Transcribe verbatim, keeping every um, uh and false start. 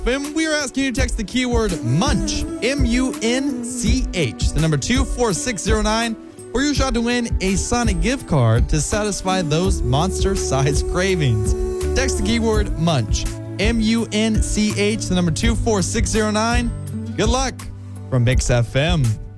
And we are asking you to text the keyword munch, M U N C H, the number two four six zero nine, or your shot to win a Sonic gift card to satisfy those monster-sized cravings. Text the keyword munch, M U N C H, the number two four six zero nine. Good luck from Mix F M.